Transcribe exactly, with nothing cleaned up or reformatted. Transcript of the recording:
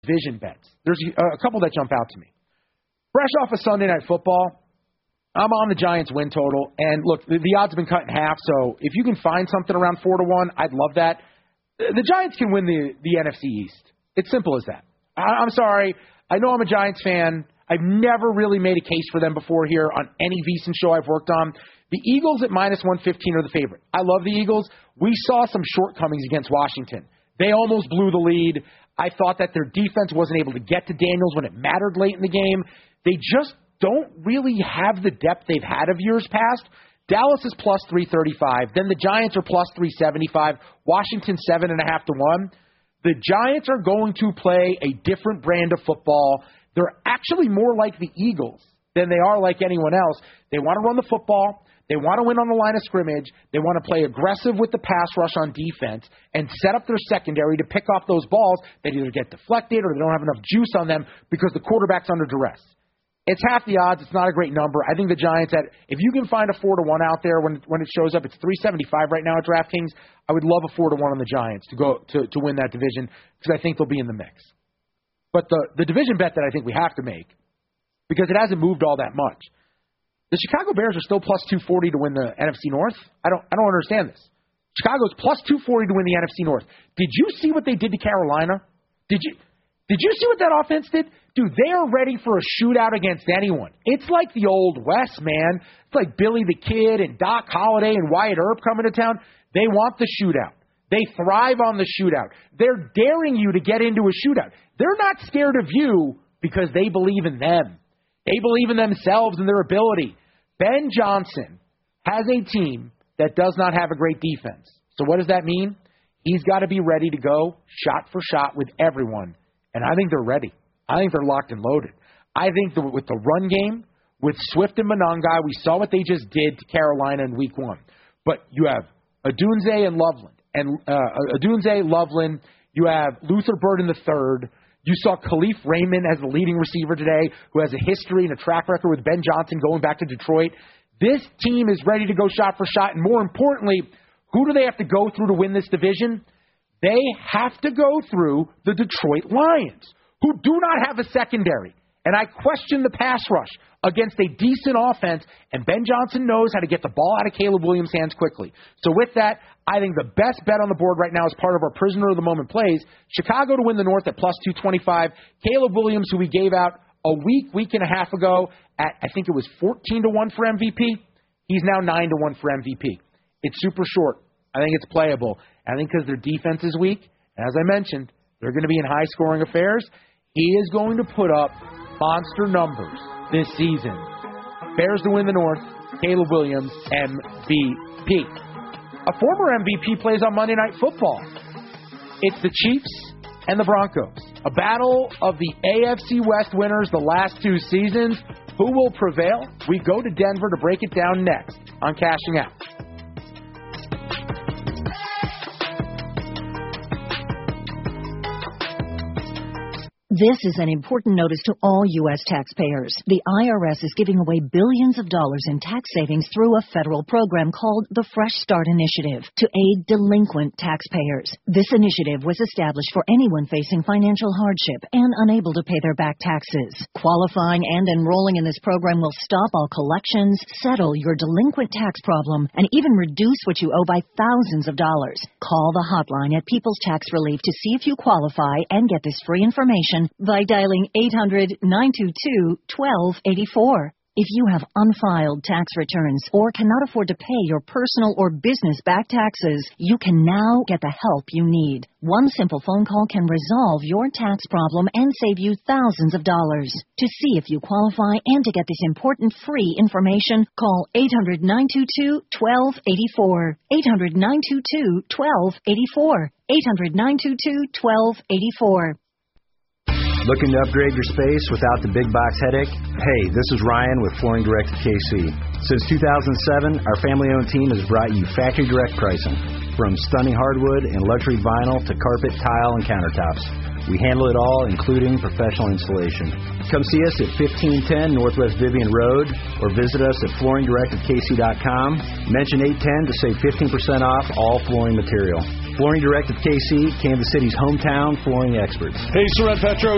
division bets. There's a couple that jump out to me. Fresh off of Sunday Night Football, I'm on the Giants win total. And look, the, the odds have been cut in half, so if you can find something around four to one, I'd love that. The Giants can win the, the N F C East. It's simple as that. I, I'm sorry. I know I'm a Giants fan. I've never really made a case for them before here on any VSiN show I've worked on. The Eagles at minus one fifteen are the favorite. I love the Eagles. We saw some shortcomings against Washington. They almost blew the lead. I thought that their defense wasn't able to get to Daniels when it mattered late in the game. They just don't really have the depth they've had of years past. Dallas is plus three thirty-five. Then the Giants are plus three seventy-five. Washington seven and a half to one. The Giants are going to play a different brand of football. They're actually more like the Eagles than they are like anyone else. They want to run the football. They want to win on the line of scrimmage. They want to play aggressive with the pass rush on defense and set up their secondary to pick off those balls that either get deflected or they don't have enough juice on them because the quarterback's under duress. It's half the odds. It's not a great number. I think the Giants, at if you can find a four to one out there when when it shows up, it's three seventy-five right now at DraftKings. I would love a four to one on the Giants to go to, to win that division because I think they'll be in the mix. But the, the division bet that I think we have to make, because it hasn't moved all that much, the Chicago Bears are still plus two forty to win the N F C North. I don't I don't understand this. Chicago's plus two forty to win the N F C North. Did you see what they did to Carolina? Did you Did you see what that offense did? Dude, they are ready for a shootout against anyone. It's like the old West, man. It's like Billy the Kid and Doc Holliday and Wyatt Earp coming to town. They want the shootout. They thrive on the shootout. They're daring you to get into a shootout. They're not scared of you because they believe in them. They believe in themselves and their ability. Ben Johnson has a team that does not have a great defense. So what does that mean? He's got to be ready to go shot for shot with everyone. And I think they're ready. I think they're locked and loaded. I think the, with the run game, with Swift and Monangai, we saw what they just did to Carolina in week one. But you have Odunze and Loveland. And uh, Odunze, Loveland. You have Luther Burden the third. You saw Khalif Raymond as the leading receiver today, who has a history and a track record with Ben Johnson going back to Detroit. This team is ready to go shot for shot. And more importantly, who do they have to go through to win this division? They have to go through the Detroit Lions, who do not have a secondary. And I question the pass rush against a decent offense, and Ben Johnson knows how to get the ball out of Caleb Williams' hands quickly. So with that, I think the best bet on the board right now is part of our prisoner of the moment plays. Chicago to win the North at plus two twenty-five. Caleb Williams, who we gave out a week, week and a half ago at, I think it was fourteen to one for M V P. He's now nine to one for M V P. It's super short. I think it's playable. And I think because their defense is weak, and as I mentioned, they're going to be in high-scoring affairs. He is going to put up monster numbers this season. Bears to win the North, Caleb Williams, M V P. A former M V P plays on Monday Night Football. It's the Chiefs and the Broncos. A battle of the A F C West winners the last two seasons. Who will prevail? We go to Denver to break it down next on Cashing Out. This is an important notice to all U S taxpayers. The I R S is giving away billions of dollars in tax savings through a federal program called the Fresh Start Initiative to aid delinquent taxpayers. This initiative was established for anyone facing financial hardship and unable to pay their back taxes. Qualifying and enrolling in this program will stop all collections, settle your delinquent tax problem, and even reduce what you owe by thousands of dollars. Call the hotline at People's Tax Relief to see if you qualify and get this free information by dialing eight hundred, nine two two, one two eight four. If you have unfiled tax returns or cannot afford to pay your personal or business back taxes, you can now get the help you need. One simple phone call can resolve your tax problem and save you thousands of dollars. To see if you qualify and to get this important free information, call eight hundred, nine two two, one two eight four. eight hundred, nine two two, one two eight four. eight hundred, nine two two, one two eight four. Looking to upgrade your space without the big box headache? Hey, this is Ryan with Flooring Direct of K C. Since two thousand seven, our family-owned team has brought you factory direct pricing, from stunning hardwood and luxury vinyl to carpet, tile, and countertops. We handle it all, including professional installation. Come see us at fifteen ten Northwest Vivian Road or visit us at flooring direct of K C dot com. Mention eight ten to save fifteen percent off all flooring material. Flooring Direct of K C, Kansas City's hometown flooring experts. Hey, Sorrent Petro.